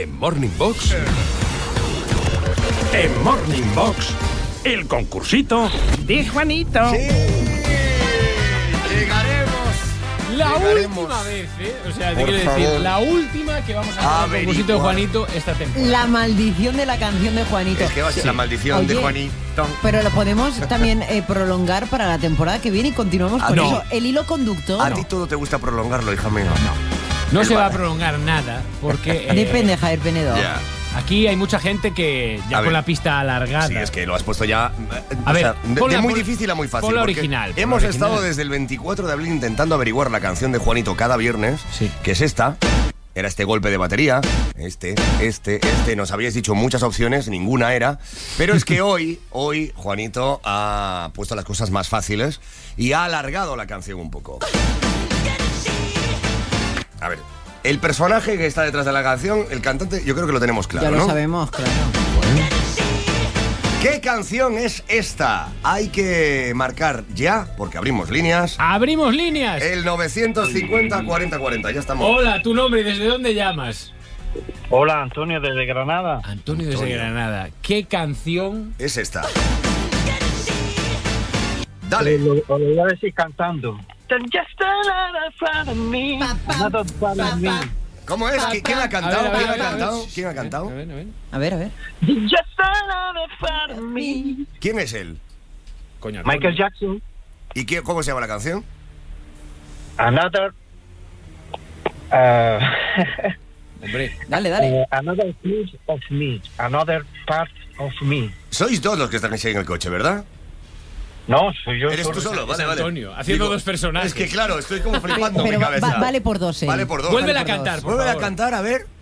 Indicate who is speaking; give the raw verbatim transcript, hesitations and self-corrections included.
Speaker 1: En Morning Box. En Morning Box, el concursito de Juanito.
Speaker 2: Sí, llegaremos.
Speaker 3: La
Speaker 2: Llegaremos.
Speaker 3: última vez, ¿eh? O sea, te
Speaker 2: Por
Speaker 3: quiero
Speaker 2: favor.
Speaker 3: decir, la última que vamos a hacer el
Speaker 2: Averiguar.
Speaker 3: concursito de Juanito esta temporada.
Speaker 4: La maldición de la canción de Juanito.
Speaker 2: Es que va a ser la maldición
Speaker 4: Oye,
Speaker 2: de Juanito.
Speaker 4: Pero lo podemos también eh, prolongar para la temporada que viene y continuamos
Speaker 2: Ah,
Speaker 4: con
Speaker 2: no.
Speaker 4: eso. El hilo conductor.
Speaker 2: A ti todo te gusta prolongarlo, hija mía.
Speaker 3: No
Speaker 2: El
Speaker 3: se va a
Speaker 2: bar.
Speaker 3: prolongar nada, porque eh,
Speaker 4: Depende, Javier Penedo.
Speaker 2: Ya.
Speaker 3: aquí hay mucha gente que ya
Speaker 2: A
Speaker 3: con
Speaker 2: ver.
Speaker 3: la pista alargada.
Speaker 2: Sí, es que lo has puesto ya. eh,
Speaker 3: A
Speaker 2: o
Speaker 3: ver,
Speaker 2: sea, de,
Speaker 3: ponla,
Speaker 2: de muy
Speaker 3: pon-
Speaker 2: difícil a muy fácil.
Speaker 3: ponla
Speaker 2: porque
Speaker 3: original, ponla
Speaker 2: Hemos
Speaker 3: original.
Speaker 2: estado desde el veinticuatro de abril intentando averiguar la canción de Juanito cada viernes,
Speaker 3: Sí.
Speaker 2: que es esta. Era este golpe de batería, este, este, este. Nos habíais dicho muchas opciones, ninguna era. Pero es que hoy, hoy Juanito ha puesto las cosas más fáciles y ha alargado la canción un poco. A ver, el personaje que está detrás de la canción, el cantante, yo creo que lo tenemos claro,
Speaker 4: Ya lo
Speaker 2: ¿no?
Speaker 4: sabemos, claro.
Speaker 2: ¿Qué canción es esta? Hay que marcar ya, porque abrimos líneas.
Speaker 3: ¡Abrimos líneas!
Speaker 2: El novecientos cincuenta cuarenta cuarenta, ya estamos.
Speaker 3: Hola, tu nombre y desde dónde llamas.
Speaker 5: Hola, Antonio, desde Granada.
Speaker 3: Antonio desde
Speaker 2: Antonio.
Speaker 3: Granada. ¿Qué canción?
Speaker 2: Es esta.
Speaker 5: Eh,
Speaker 2: Dale.
Speaker 5: Lo, lo voy a decir cantando. Just another part of me,
Speaker 4: Pa, pa,
Speaker 5: another part
Speaker 4: pa,
Speaker 5: of me.
Speaker 4: pa.
Speaker 2: ¿Cómo es? ¿Qui- ¿Quién ha
Speaker 3: A
Speaker 2: cantado?
Speaker 3: ver, a ver,
Speaker 2: ¿Quién
Speaker 3: a
Speaker 2: ha
Speaker 3: ver, a ver.
Speaker 2: cantado? ¿Quién ha cantado?
Speaker 3: A ver, a ver.
Speaker 4: A ver, a ver.
Speaker 5: Just another part of me.
Speaker 2: ¿Quién es él?
Speaker 3: Coño, Antonio.
Speaker 5: Michael Jackson.
Speaker 2: ¿Y qué, cómo se llama la canción?
Speaker 5: Another. Uh,
Speaker 3: Hombre,
Speaker 4: Dale, dale.
Speaker 5: eh, another piece of me. Another part of me.
Speaker 2: Sois dos los que están en el coche, ¿verdad?
Speaker 5: No, soy yo.
Speaker 2: Eres tú
Speaker 5: solo.
Speaker 2: solo,
Speaker 3: es
Speaker 2: vale, vale.
Speaker 3: Antonio, haciendo dos personajes.
Speaker 2: Es que claro, estoy como flipando
Speaker 4: Pero
Speaker 2: mi
Speaker 4: va-
Speaker 2: cabeza.
Speaker 4: vale por dos, eh.
Speaker 2: Vale por dos.
Speaker 3: Vuélvela a
Speaker 4: Vale por
Speaker 3: cantar,
Speaker 4: dos.
Speaker 3: por
Speaker 2: Vuelve a
Speaker 3: favor.
Speaker 2: cantar, a ver.